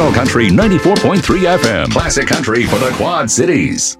Country 94.3 FM. Classic country for the Quad Cities.